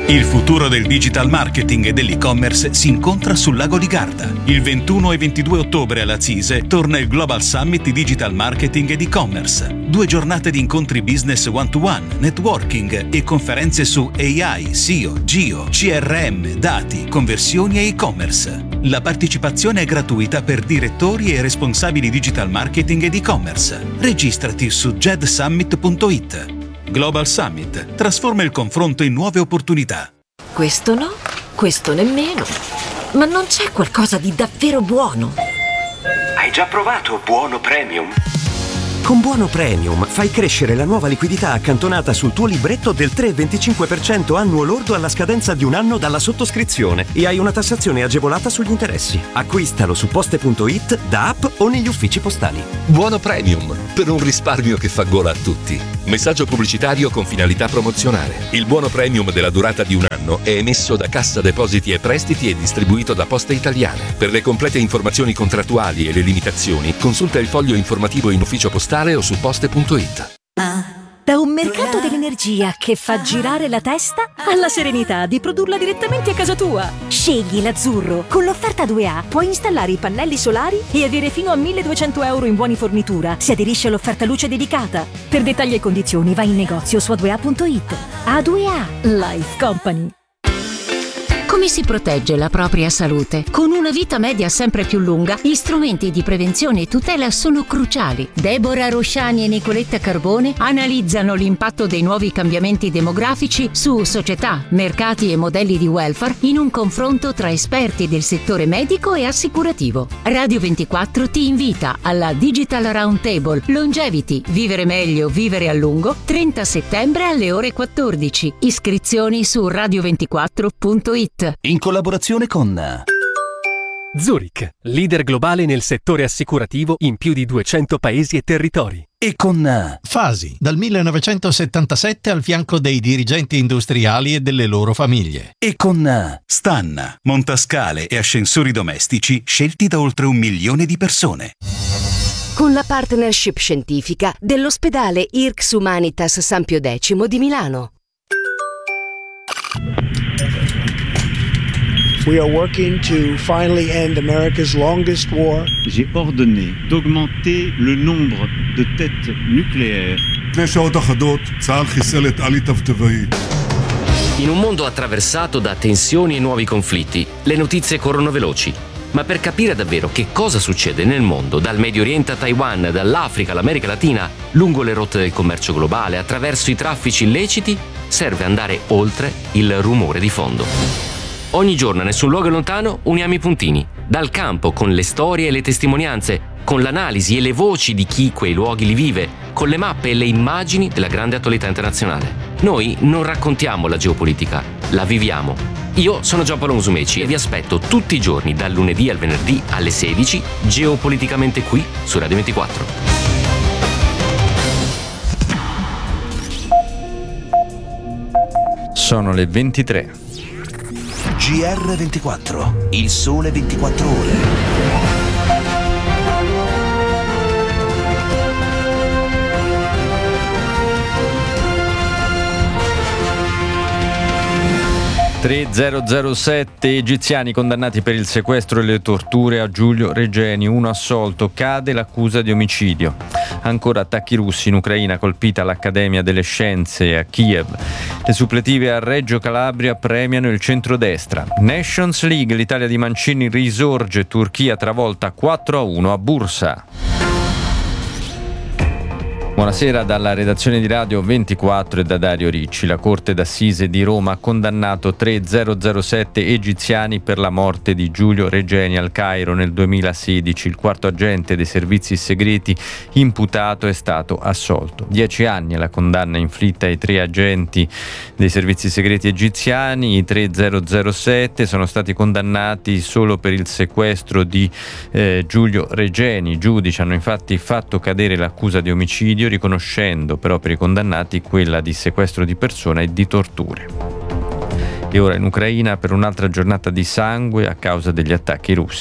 Il futuro del digital marketing e dell'e-commerce si incontra sul lago di Garda. Il 21 e 22 ottobre alla CISE torna il Global Summit di Digital Marketing ed e-commerce. 2 giornate di incontri business one-to-one, networking e conferenze su AI, SEO, Geo, CRM, dati, conversioni e e-commerce. La partecipazione è gratuita per direttori e responsabili digital marketing ed e-commerce. Registrati su jedsummit.it. Global Summit trasforma il confronto in nuove opportunità. Questo no, questo nemmeno. Ma non c'è qualcosa di davvero buono? Hai già provato Buono Premium? Con Buono Premium fai crescere la nuova liquidità accantonata sul tuo libretto del 3,25% annuo lordo alla scadenza di un anno dalla sottoscrizione e hai una tassazione agevolata sugli interessi. Acquistalo su poste.it, da app o negli uffici postali. Buono Premium, per un risparmio che fa gola a tutti. Messaggio pubblicitario con finalità promozionale. Il Buono Premium della durata di un anno è emesso da Cassa Depositi e Prestiti e distribuito da Poste Italiane. Per le complete informazioni contrattuali e le limitazioni, consulta il foglio informativo in ufficio postale o su poste.it. Da un mercato dell'energia che fa girare la testa alla serenità di produrla direttamente a casa tua. Scegli l'Azzurro. Con l'offerta 2A puoi installare i pannelli solari e avere fino a 1.200 euro in buoni fornitura se aderisci all'offerta luce dedicata. Per dettagli e condizioni vai in negozio su a2a.it. A2A Life Company. Come si protegge la propria salute? Con una vita media sempre più lunga, gli strumenti di prevenzione e tutela sono cruciali. Deborah Rosciani e Nicoletta Carbone analizzano l'impatto dei nuovi cambiamenti demografici su società, mercati e modelli di welfare in un confronto tra esperti del settore medico e assicurativo. Radio 24 ti invita alla Digital Roundtable Longevity, vivere meglio, vivere a lungo, 30 settembre alle ore 14. Iscrizioni su radio24.it. In collaborazione con Zurich, leader globale nel settore assicurativo in più di 200 paesi e territori. E con Fasi, dal 1977 al fianco dei dirigenti industriali e delle loro famiglie. E con Stan, montascale e ascensori domestici scelti da oltre 1 milione di persone. Con la partnership scientifica dell'ospedale IRCS Humanitas San Pio X di Milano. We are working to finally end America's longest war. J'ai ordonné d'augmenter le nombre de têtes nucléaires. In un mondo attraversato da tensioni e nuovi conflitti, le notizie corrono veloci. Ma per capire davvero che cosa succede nel mondo, dal Medio Oriente a Taiwan, dall'Africa all'America Latina, lungo le rotte del commercio globale, attraverso i traffici illeciti, serve andare oltre il rumore di fondo. Ogni giorno, a nessun luogo lontano, uniamo i puntini. Dal campo, con le storie e le testimonianze, con l'analisi e le voci di chi quei luoghi li vive, con le mappe e le immagini della grande attualità internazionale. Noi non raccontiamo la geopolitica, la viviamo. Io sono Giampaolo Musumeci e vi aspetto tutti i giorni, dal lunedì al venerdì alle 16, geopoliticamente qui su Radio 24. Sono le 23. GR24, il sole 24 ore. (3007) egiziani condannati per il sequestro e le torture a Giulio Regeni, uno assolto, cade l'accusa di omicidio. Ancora attacchi russi in Ucraina, colpita l'Accademia delle Scienze a Kiev. Le suppletive a Reggio Calabria premiano il centrodestra. Nations League, l'Italia di Mancini risorge, Turchia travolta 4-1 a Bursa. Buonasera dalla redazione di Radio 24 e da Dario Ricci. La Corte d'Assise di Roma ha condannato 3007 egiziani per la morte di Giulio Regeni al Cairo nel 2016. Il quarto agente dei servizi segreti imputato è stato assolto. 10 anni è la condanna inflitta ai 3 agenti dei servizi segreti egiziani. I 3007 sono stati condannati solo per il sequestro di Giulio Regeni. I giudici hanno infatti fatto cadere l'accusa di omicidio, riconoscendo però per i condannati quella di sequestro di persona e di torture. E ora in Ucraina per un'altra giornata di sangue a causa degli attacchi russi.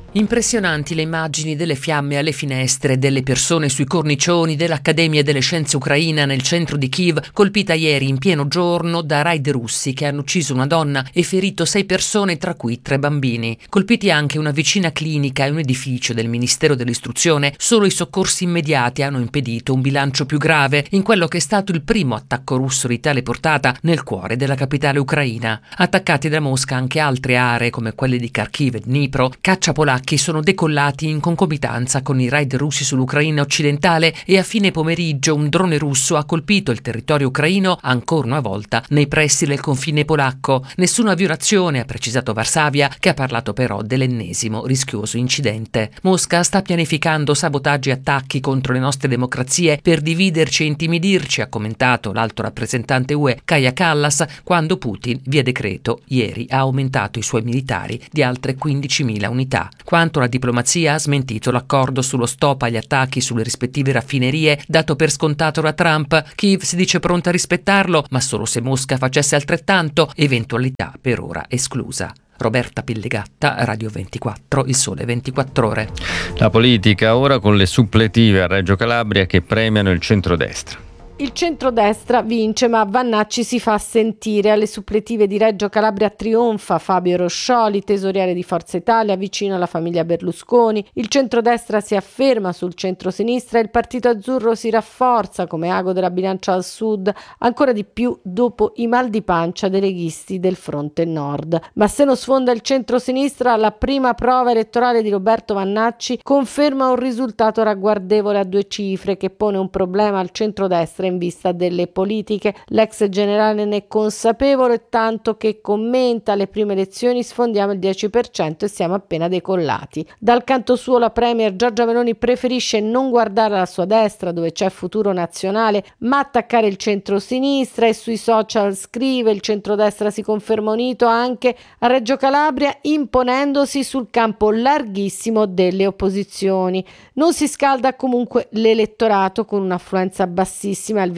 Impressionanti le immagini delle fiamme alle finestre, delle persone sui cornicioni dell'Accademia delle Scienze Ucraina nel centro di Kiev, colpita ieri in pieno giorno da raid russi che hanno ucciso una donna e ferito 6 persone, tra cui 3 bambini. Colpiti anche una vicina clinica e un edificio del Ministero dell'Istruzione, solo i soccorsi immediati hanno impedito un bilancio più grave in quello che è stato il primo attacco russo di tale portata nel cuore della capitale ucraina. Attaccati da Mosca anche altre aree come quelle di Kharkiv e Dnipro, cacciapolacchi sono decollati in concomitanza con i raid russi sull'Ucraina occidentale e a fine pomeriggio un drone russo ha colpito il territorio ucraino ancora una volta nei pressi del confine polacco. Nessuna violazione, ha precisato Varsavia, che ha parlato però dell'ennesimo rischioso incidente. Mosca sta pianificando sabotaggi e attacchi contro le nostre democrazie per dividerci e intimidirci, ha commentato l'alto rappresentante UE Kaja Kallas, quando Putin, via decreto, ieri ha aumentato i suoi militari di altre 15.000 unità. Quanto alla diplomazia, ha smentito l'accordo sullo stop agli attacchi sulle rispettive raffinerie dato per scontato da Trump. Kiev si dice pronta a rispettarlo, ma solo se Mosca facesse altrettanto, eventualità per ora esclusa. Roberta Pillegatta, Radio 24, Il Sole 24 Ore. La politica ora con le suppletive a Reggio Calabria che premiano il centrodestra. Il centrodestra vince, ma Vannacci si fa sentire. Alle suppletive di Reggio Calabria trionfa Fabio Roscioli, tesoriere di Forza Italia, vicino alla famiglia Berlusconi. Il centrodestra si afferma sul centrosinistra e il partito azzurro si rafforza come ago della bilancia al sud, ancora di più dopo i mal di pancia dei leghisti del fronte nord. Ma se non sfonda il centrosinistra, la prima prova elettorale di Roberto Vannacci conferma un risultato ragguardevole a 2 cifre che pone un problema al centrodestra in vista delle politiche. L'ex generale ne è consapevole, tanto che commenta: le prime elezioni sfondiamo il 10% e siamo appena decollati. Dal canto suo la premier Giorgia Meloni preferisce non guardare alla sua destra, dove c'è futuro nazionale, ma attaccare il centro-sinistra, e sui social scrive: il centrodestra si conferma unito anche a Reggio Calabria, imponendosi sul campo larghissimo delle opposizioni. Non si scalda comunque l'elettorato, con un'affluenza bassissima al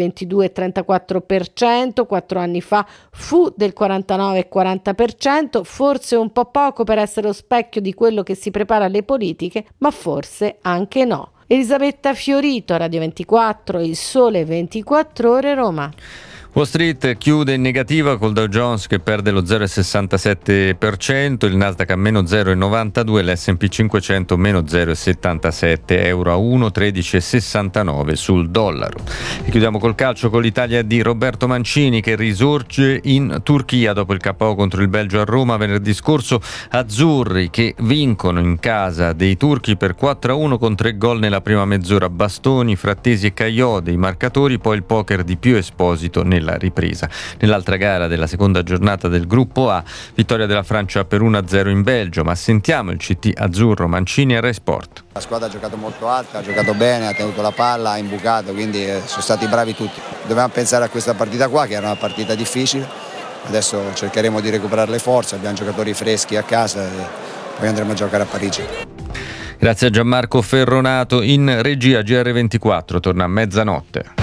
22,34%, 4 anni fa fu del 49,40%, forse un po' poco per essere lo specchio di quello che si prepara alle politiche, ma forse anche no. Elisabetta Fiorito, Radio 24, Il Sole 24 Ore, Roma. Wall Street chiude in negativa col Dow Jones che perde lo 0,67%, il Nasdaq a meno 0,92%, l'S&P 500 meno 0,77, euro a 1,1369 sul dollaro. E chiudiamo col calcio con l'Italia di Roberto Mancini che risorge in Turchia dopo il KO contro il Belgio a Roma venerdì scorso. Azzurri che vincono in casa dei turchi per 4-1 con 3 gol nella prima mezz'ora. Bastoni, Frattesi e Caio dei marcatori, poi il poker di Pio Esposito nella ripresa. Nell'altra gara della seconda giornata del gruppo A, vittoria della Francia per 1-0 in Belgio, ma sentiamo il CT azzurro Mancini a Rai Sport. La squadra ha giocato molto alta, ha giocato bene, ha tenuto la palla, ha imbucato, quindi sono stati bravi tutti. Dovevamo pensare a questa partita qua, che era una partita difficile. Adesso cercheremo di recuperare le forze, abbiamo giocatori freschi a casa e poi andremo a giocare a Parigi. Grazie a Gianmarco Ferronato. In regia GR24 torna a mezzanotte.